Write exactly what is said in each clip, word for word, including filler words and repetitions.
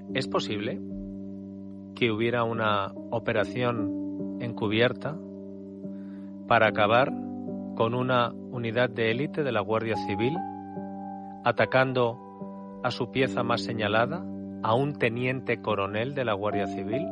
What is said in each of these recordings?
¿Es posible que hubiera una operación encubierta para acabar con una unidad de élite de la Guardia Civil, atacando a su pieza más señalada, a un teniente coronel de la Guardia Civil?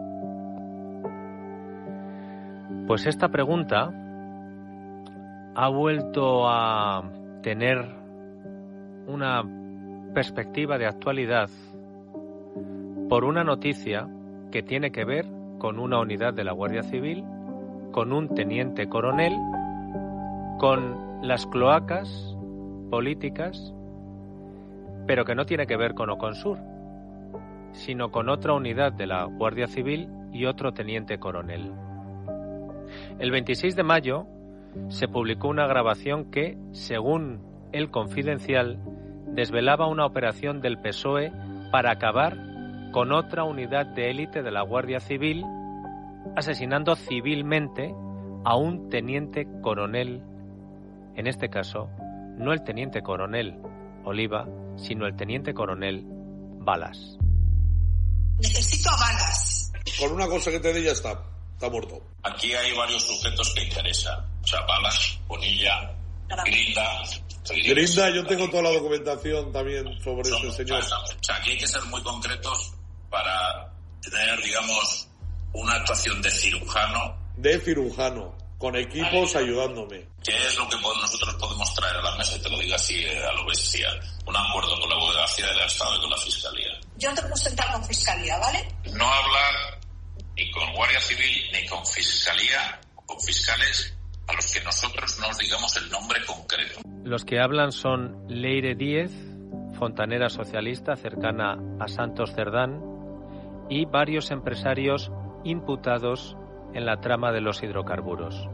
Pues esta pregunta ha vuelto a tener una perspectiva de actualidad por una noticia que tiene que ver con una unidad de la Guardia Civil, con un teniente coronel, con las cloacas políticas, pero que no tiene que ver con Oconsur, sino con otra unidad de la Guardia Civil y otro teniente coronel. El veintiséis de mayo se publicó una grabación que, según El Confidencial, desvelaba una operación del P S O E para acabar con otra unidad de élite de la Guardia Civil, asesinando civilmente a un teniente coronel, en este caso, no el teniente coronel Oliva, sino el teniente coronel Balas. Necesito a Balas. Con una cosa que te dé ya está, está muerto. Aquí hay varios sujetos que interesan. O sea, Balas, Bonilla, Grinda... Grinda, yo tengo toda la documentación también sobre Son, este señor. O sea, aquí hay que ser muy concretos para tener, digamos, una actuación de cirujano. De cirujano, con equipos Ay, ayudándome. ¿Qué es lo que nosotros podemos traer a la mesa? Y te lo digo así a lo bestial. Un acuerdo con la Abogacía del Estado y con la Fiscalía. Yo te puedo sentar con Fiscalía, ¿vale? No hablar ni con Guardia Civil ni con Fiscalía, con fiscales a los que nosotros no os digamos el nombre concreto. Los que hablan son Leire Díez, fontanera socialista cercana a Santos Cerdán, y varios empresarios imputados en la trama de los hidrocarburos.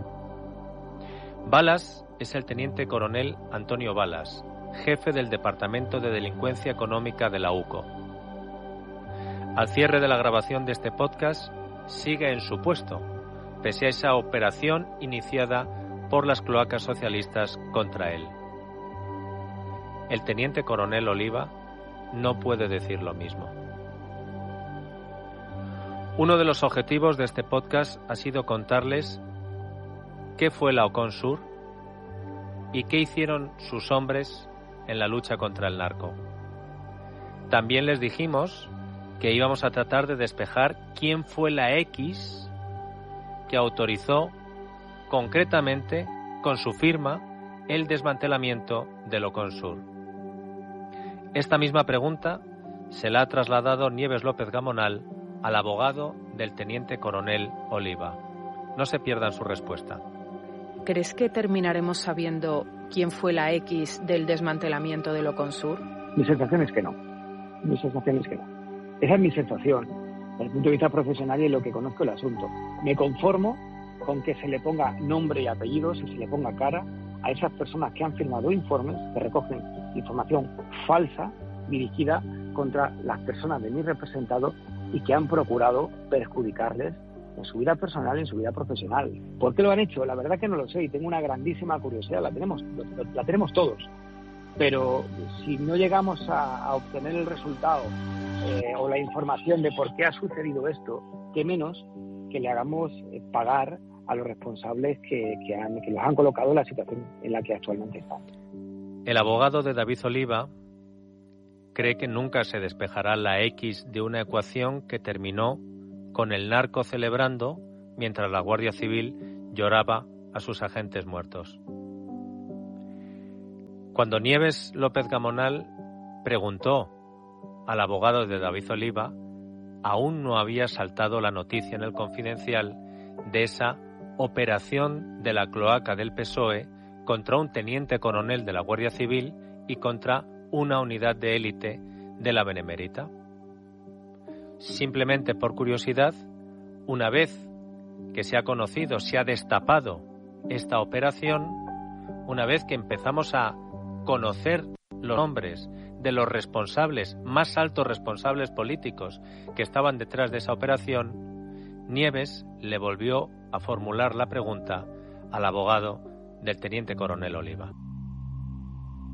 Balas es el teniente coronel Antonio Balas, jefe del Departamento de Delincuencia Económica de la U C O. Al cierre de la grabación de este podcast, sigue en su puesto, pese a esa operación iniciada por las cloacas socialistas contra él. El teniente coronel Oliva no puede decir lo mismo. Uno de los objetivos de este podcast ha sido contarles qué fue la Oconsur y qué hicieron sus hombres en la lucha contra el narco. También les dijimos que íbamos a tratar de despejar quién fue la X que autorizó concretamente, con su firma, el desmantelamiento del Oconsur. Esta misma pregunta se la ha trasladado Nieves López Gamonal al abogado del teniente coronel Oliva. No se pierdan su respuesta. ¿Crees que terminaremos sabiendo quién fue la X del desmantelamiento del Oconsur? Mi sensación es que no. Mi sensación es que no. Esa es mi sensación, desde el punto de vista profesional y en lo que conozco el asunto. Me conformo con que se le ponga nombre y apellidos y se le ponga cara a esas personas que han firmado informes que recogen información falsa dirigida contra las personas de mis representados y que han procurado perjudicarles en su vida personal y en su vida profesional. ¿Por qué lo han hecho? La verdad que no lo sé y tengo una grandísima curiosidad, la tenemos, la tenemos todos. Pero si no llegamos a, a obtener el resultado eh, o la información de por qué ha sucedido esto, qué menos que le hagamos eh, pagar a los responsables que, que, han, que los han colocado en la situación en la que actualmente están. El abogado de David Oliva cree que nunca se despejará la X de una ecuación que terminó con el narco celebrando mientras la Guardia Civil lloraba a sus agentes muertos. Cuando Nieves López Gamonal preguntó al abogado de David Oliva, aún no había saltado la noticia en El Confidencial de esa operación de la cloaca del P S O E contra un teniente coronel de la Guardia Civil y contra una unidad de élite de la Benemérita. Simplemente por curiosidad, una vez que se ha conocido, se ha destapado esta operación, una vez que empezamos a conocer los nombres de los responsables, más altos responsables políticos que estaban detrás de esa operación, Nieves le volvió a formular la pregunta al abogado del teniente coronel Oliva.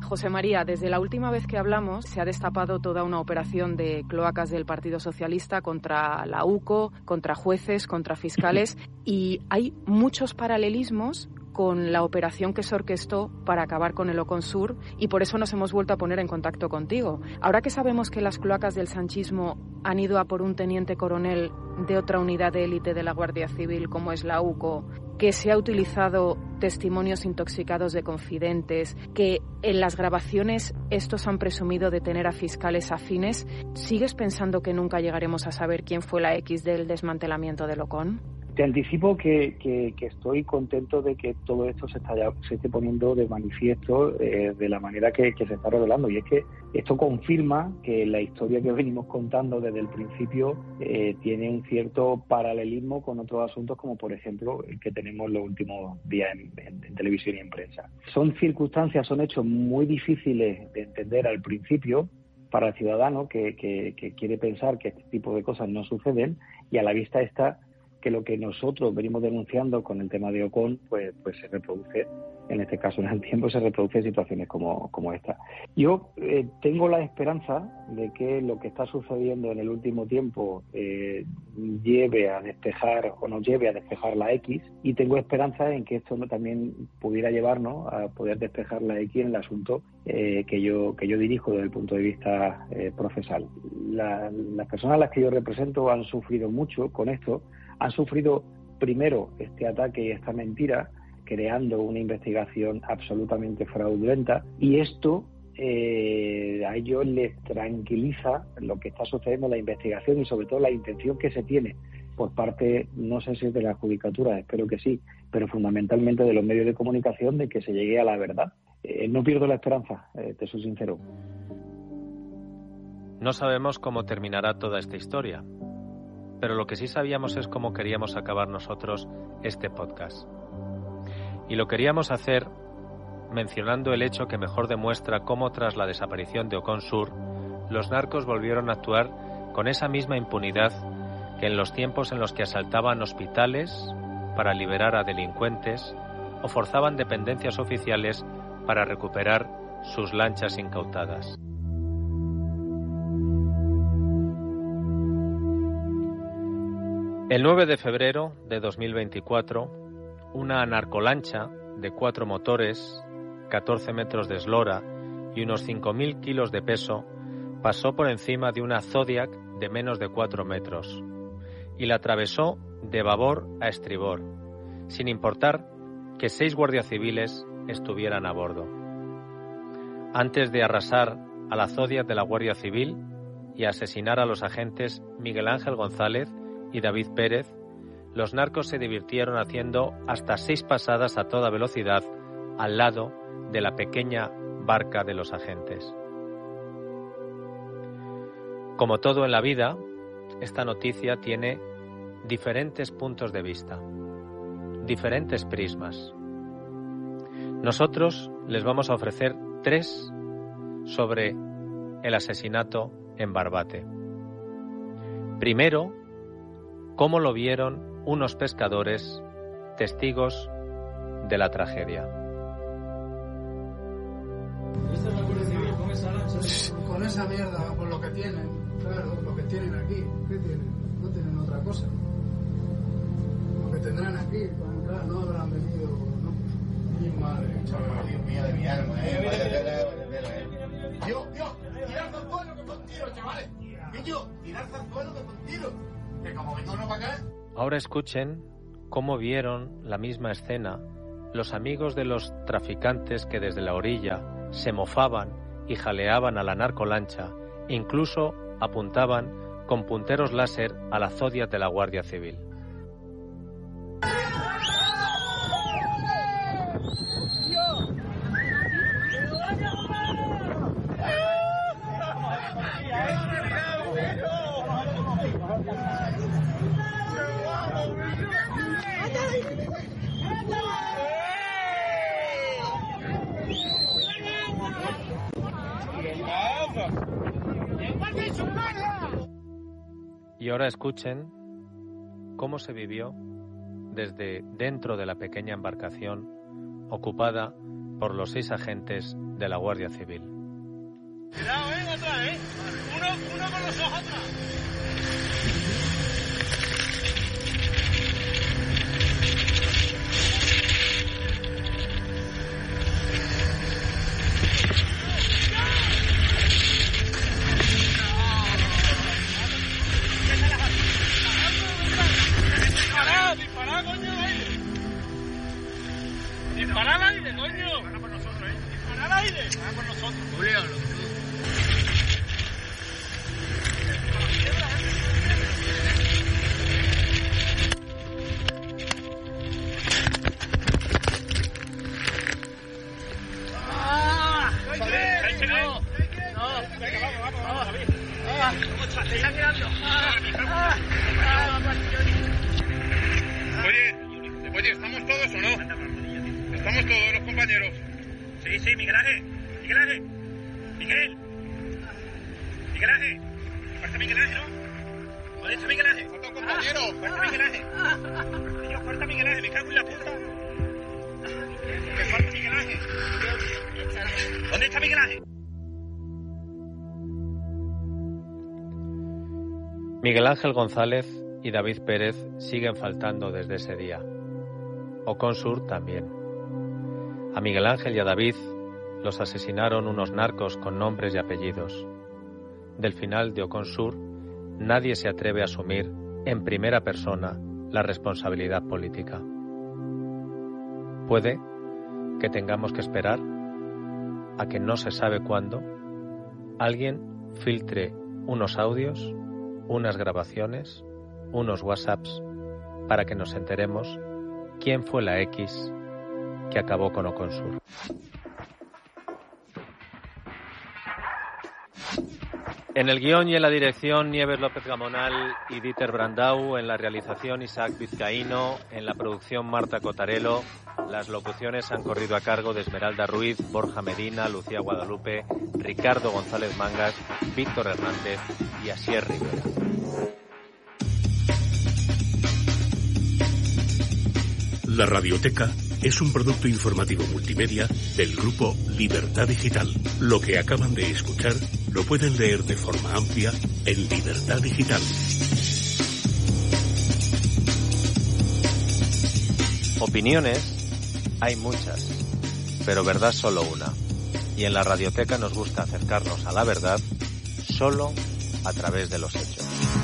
José María, desde la última vez que hablamos se ha destapado toda una operación de cloacas del Partido Socialista contra la U C O, contra jueces, contra fiscales, y hay muchos paralelismos con la operación que se orquestó para acabar con el Oconsur, y por eso nos hemos vuelto a poner en contacto contigo. Ahora que sabemos que las cloacas del sanchismo han ido a por un teniente coronel de otra unidad de élite de la Guardia Civil como es la U C O, que se ha utilizado testimonios intoxicados de confidentes, que en las grabaciones estos han presumido de tener a fiscales afines, ¿sigues pensando que nunca llegaremos a saber quién fue la X del desmantelamiento del Ocon? Te anticipo que, que, que estoy contento de que todo esto se, está ya, se esté poniendo de manifiesto eh, de la manera que, que se está revelando. Y es que esto confirma que la historia que venimos contando desde el principio eh, tiene un cierto paralelismo con otros asuntos, como por ejemplo el que tenemos los últimos días en, en, en televisión y en prensa. Son circunstancias, son hechos muy difíciles de entender al principio para el ciudadano que, que, que quiere pensar que este tipo de cosas no suceden, y a la vista está que lo que nosotros venimos denunciando con el tema de Ocon, pues, pues se reproduce, en este caso en el tiempo, se reproduce en situaciones como, como esta. Yo eh, tengo la esperanza de que lo que está sucediendo en el último tiempo eh, lleve a despejar o nos lleve a despejar la X, y tengo esperanza en que esto no, también pudiera llevarnos a poder despejar la X en el asunto eh, que yo que yo dirijo desde el punto de vista eh, procesal. La, las personas a las que yo represento han sufrido mucho con esto. Han sufrido primero este ataque y esta mentira, creando una investigación absolutamente fraudulenta, y esto eh, a ellos les tranquiliza lo que está sucediendo en la investigación y sobre todo la intención que se tiene por parte, no sé si es de la judicatura, espero que sí, pero fundamentalmente de los medios de comunicación, de que se llegue a la verdad. Eh, no pierdo la esperanza, eh, te soy sincero. No sabemos cómo terminará toda esta historia, pero lo que sí sabíamos es cómo queríamos acabar nosotros este podcast. Y lo queríamos hacer mencionando el hecho que mejor demuestra cómo tras la desaparición de Ocon Sur, los narcos volvieron a actuar con esa misma impunidad que en los tiempos en los que asaltaban hospitales para liberar a delincuentes o forzaban dependencias oficiales para recuperar sus lanchas incautadas. El nueve de febrero de dos mil veinticuatro, una narcolancha de cuatro motores, catorce metros de eslora y unos cinco mil kilos de peso pasó por encima de una Zodiac de menos de cuatro metros y la atravesó de babor a estribor, sin importar que seis guardias civiles estuvieran a bordo. Antes de arrasar a la Zodiac de la Guardia Civil y asesinar a los agentes Miguel Ángel González y David Pérez, los narcos se divirtieron haciendo hasta seis pasadas a toda velocidad al lado de la pequeña barca de los agentes. Como todo en la vida, esta noticia tiene diferentes puntos de vista, diferentes prismas. Nosotros les vamos a ofrecer tres sobre el asesinato en Barbate. Primero, cómo lo vieron unos pescadores testigos de la tragedia. Con esa mierda, con lo que tienen, claro, lo que tienen aquí, ¿qué tienen? No tienen otra cosa. Lo que tendrán aquí, claro, no habrán venido, ¿no? Mi madre, chaval, Dios mío de mi alma, eh. Dios, Dios, tirad al suelo que con tiro, chavales. Niño, tirad al suelo que con tiro. Que como vengo no para acá. Ahora escuchen cómo vieron la misma escena los amigos de los traficantes que desde la orilla se mofaban y jaleaban a la narcolancha e incluso apuntaban con punteros láser a la Zodiac de la Guardia Civil. Y ahora escuchen cómo se vivió desde dentro de la pequeña embarcación ocupada por los seis agentes de la Guardia Civil. Cuidado, eh, otra, eh. Uno, uno con los ojos atrás. Disparad, disparad, coño, aire. Disparad al aire, coño. Van por nosotros, eh. Disparad al aire. Van por nosotros. Julio, Oye, oye, ¿estamos todos o no? ¿Estamos todos los compañeros? Sí, sí, Miguel Ángel, Miguel Ángel, Miguel, Miguel Ángel, falta Miguel Ángel, ¿no? ¿Dónde está Miguel Ángel? Falta un compañero. Falta Miguel Ángel. Dios, falta Miguel Ángel, me cago en la puta. Me falta Miguel Ángel. ¿Dónde está Miguel Ángel? Miguel Ángel González y David Pérez siguen faltando desde ese día. Oconsur también. A Miguel Ángel y a David los asesinaron unos narcos con nombres y apellidos. Del final de Oconsur, nadie se atreve a asumir en primera persona la responsabilidad política. Puede que tengamos que esperar a que no se sabe cuándo alguien filtre unos audios, unas grabaciones, unos WhatsApps, para que nos enteremos quién fue la X que acabó con Oconsur. En el guión y en la dirección, Nieves López Gamonal y Dieter Brandau. En la realización, Isaac Vizcaíno. En la producción, Marta Cotarelo. Las locuciones han corrido a cargo de Esmeralda Ruiz, Borja Medina, Lucía Guadalupe, Ricardo González Mangas, Víctor Hernández y Asier Rivera. La Radioteca es un producto informativo multimedia del grupo Libertad Digital. Lo que acaban de escuchar lo pueden leer de forma amplia en Libertad Digital. Opiniones hay muchas, pero verdad solo una. Y en la Radioteca nos gusta acercarnos a la verdad solo a través de los hechos.